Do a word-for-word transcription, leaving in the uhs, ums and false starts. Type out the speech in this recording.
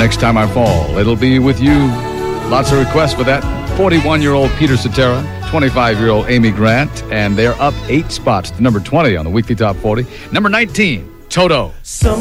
Next time I fall, it'll be with you. Lots of requests for that. forty-one-year-old Peter Cetera, twenty-five-year-old Amy Grant, and they're up eight spots to number twenty on the Weekly Top forty. Number nineteen, Toto. Some